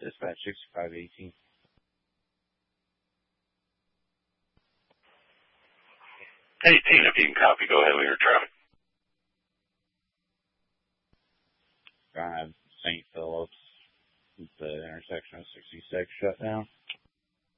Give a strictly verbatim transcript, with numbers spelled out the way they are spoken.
Dispatch sixty-five eighteen. eighteen, if you can copy, go ahead with your traffic. Drive Saint Phillips, the intersection of sixty-six shut down.